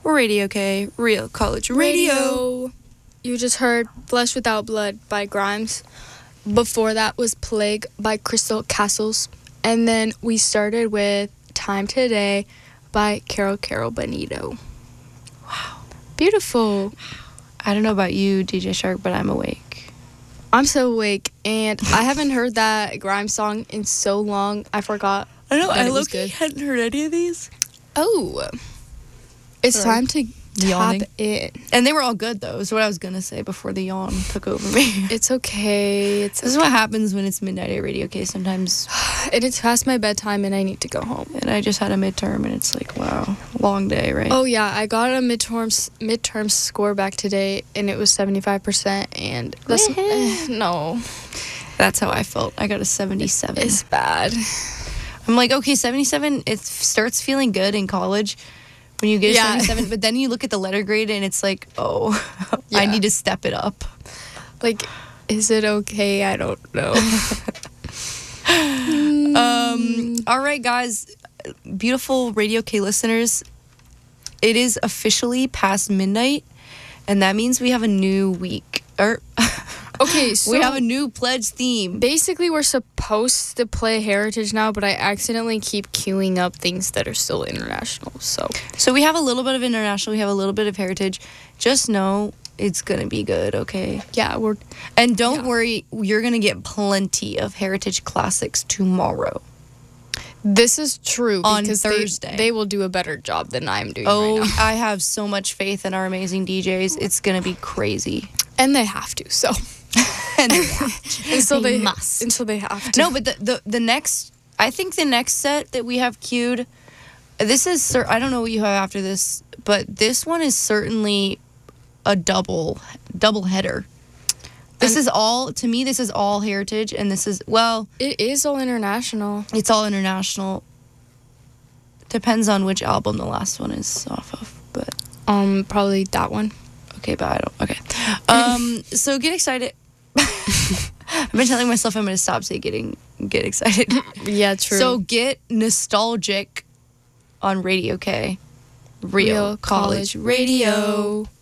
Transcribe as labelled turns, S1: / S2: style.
S1: Radio K, Real College Radio.
S2: You just heard Flesh Without Blood by Grimes. Before that was Plague by Crystal Castles. And then we started with Time Today by Caro Bonito.
S1: Wow.
S2: Beautiful.
S1: I don't know about you, DJ Shark, but I'm awake.
S2: I'm so awake, and I haven't heard that Grimes song in so long. I forgot.
S1: I know, I
S2: good.
S1: hadn't heard any of these.
S2: Oh. It's time to
S1: Yawning.
S2: tap in.
S1: And they were all good, though, is what I was going to say before the yawn took over me.
S2: It's okay.
S1: This is what happens when it's midnight at Radio K sometimes.
S2: And it's past my bedtime, and I need to go home.
S1: And I just had a midterm, and it's like, wow, long day, right?
S2: Oh, yeah. I got a midterm score back today, and it was 75%. And that's, no.
S1: That's how I felt. I got a 77.
S2: It's bad.
S1: I'm like, okay, 77, it starts feeling good in college when you get a 77, but then you look at the letter grade and it's like, oh, I need to step it up.
S2: Like, is it okay? I don't know.
S1: All right, guys, beautiful Radio K listeners, it is officially past midnight, and that means we have a new week.
S2: Okay, so
S1: we have a new pledge theme.
S2: Basically, we're supposed to play Heritage now, but I accidentally keep queuing up things that are still international. So
S1: we have a little bit of international, we have a little bit of Heritage. Just know it's gonna be good, okay?
S2: Yeah,
S1: and don't worry, you're gonna get plenty of Heritage classics tomorrow.
S2: This is true
S1: on
S2: because
S1: Thursday.
S2: They will do a better job than I'm doing right now.
S1: I have so much faith in our amazing DJs. It's gonna be crazy.
S2: And they have to, so.
S1: And they have to.
S2: Until they
S1: must.
S2: Until they have to.
S1: No, but the next, I think the next set that we have queued, this is, I don't know what you have after this, but this one is certainly a double header. This is all, to me, this is all Heritage, and this is, well...
S2: It is all international.
S1: It's all international. Depends on which album the last one is off of, but...
S2: Probably that one.
S1: Okay, but I don't... Okay. So get excited. I've been telling myself I'm going to stop saying get excited.
S2: Yeah, true.
S1: So get nostalgic on Radio K. Real College Radio.